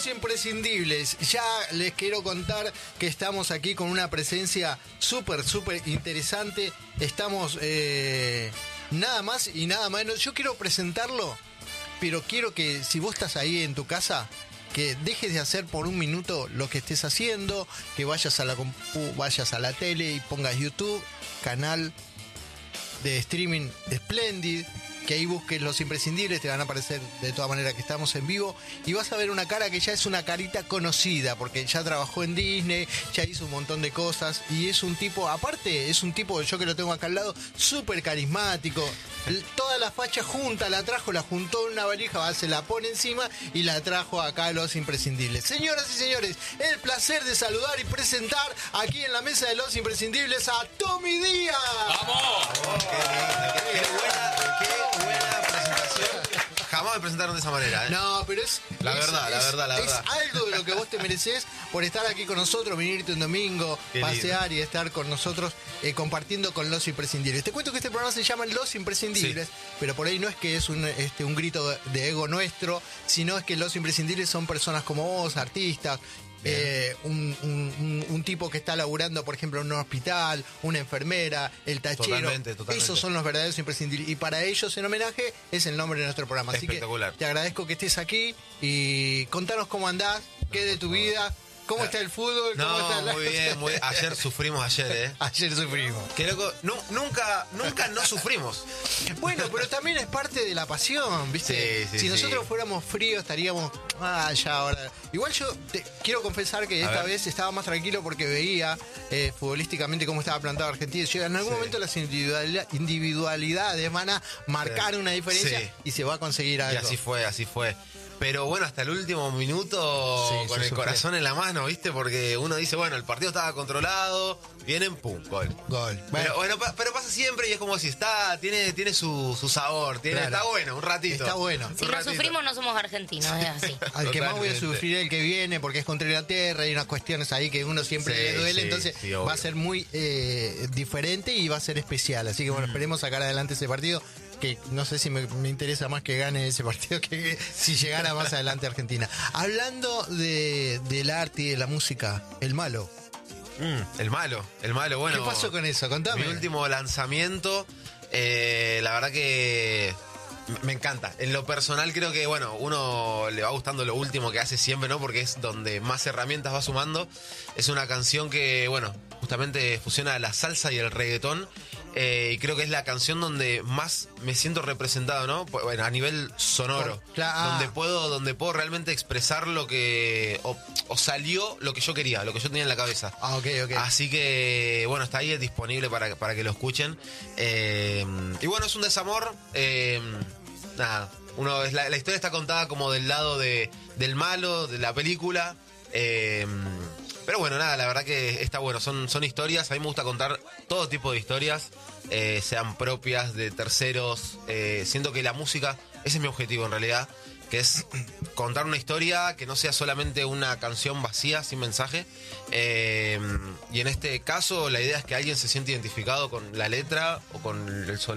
Los Imprescindibles. Ya les quiero contar que estamos aquí con una presencia súper interesante. Estamos nada más y nada menos. Yo quiero presentarlo, pero quiero que si vos estás ahí en tu casa, que dejes de hacer por un minuto lo que estés haciendo, que vayas a la compu, vayas a la tele y pongas YouTube, canal de streaming Splendid, que ahí busques Los Imprescindibles, te van a aparecer de todas maneras que estamos en vivo, y vas a ver una cara que ya es una carita conocida, porque ya trabajó en Disney, ya hizo un montón de cosas, y es un tipo, aparte, es un tipo, yo que lo tengo acá al lado, súper carismático. Toda la facha junta, la juntó en una valija, se la pone encima y la trajo acá a Los Imprescindibles. Señoras y señores, el placer de saludar y presentar aquí en la mesa de Los Imprescindibles a Tommy Díaz. ¡Vamos! Qué buena presentación. Jamás me presentaron de esa manera, ¿eh? No, pero es... La verdad. Es algo de lo que vos te mereces por estar aquí con nosotros, venirte un domingo, Qué pasear y estar con nosotros compartiendo con Los Imprescindibles. Te cuento que este programa se llama Los Imprescindibles, sí, pero por ahí no es que es un grito de ego nuestro, sino es que Los Imprescindibles son personas como vos, artistas, un tipo que está laburando, por ejemplo, en un hospital, una enfermera, el tachero. Totalmente. Esos son los verdaderos imprescindibles. Y para ellos, en homenaje, es el nombre de nuestro programa. Así que te agradezco que estés aquí y contanos cómo andás, qué de tu vida. ¿Cómo está el fútbol? ¿Cómo está muy bien. Ayer sufrimos, ¿eh? Ayer sufrimos. Qué loco. Nunca no sufrimos. Bueno, pero también es parte de la pasión, ¿viste? Sí, si nosotros fuéramos fríos, estaríamos... ya ahora. Igual yo quiero confesar que esta vez estaba más tranquilo porque veía futbolísticamente cómo estaba plantado Argentina. Yo, en algún momento las individualidades van a marcar una diferencia y se va a conseguir algo. Y así fue. Pero bueno, hasta el último minuto con el corazón en la mano, ¿viste? Porque uno dice, bueno, el partido estaba controlado, vienen, pum, gol. Pero pasa siempre y es como si tiene su sabor, está bueno, un ratito. Está bueno. Si no sufrimos no somos argentinos, es así. Al que más voy a sufrir el que viene, porque es contra Inglaterra, hay unas cuestiones ahí que uno siempre le duele, entonces va a ser muy diferente y va a ser especial. Así que bueno, esperemos sacar adelante ese partido, que no sé si me interesa más que gane ese partido que si llegara más adelante Argentina. Hablando del arte y de la música, El Malo. El malo, bueno. ¿Qué pasó con eso? Contame. Mi último lanzamiento, la verdad que me encanta. En lo personal creo que, bueno, uno le va gustando lo último que hace siempre, ¿no? Porque es donde más herramientas va sumando. Es una canción que, bueno, justamente fusiona la salsa y el reggaetón. Y creo que es la canción donde más me siento representado, ¿no? Bueno, a nivel sonoro. Donde puedo realmente expresar lo que... O salió lo que yo quería, lo que yo tenía en la cabeza. Ok. Así que, bueno, está ahí, es disponible para que lo escuchen. Y bueno, es un desamor. Nada, la historia está contada como del lado del malo, de la película. Pero bueno, nada, la verdad que está bueno. Son historias. A mí me gusta contar todo tipo de historias, sean propias, de terceros. Siento que la música, ese es mi objetivo en realidad, que es contar una historia que no sea solamente una canción vacía, sin mensaje. Y en este caso, la idea es que alguien se siente identificado con la letra o con el sonido.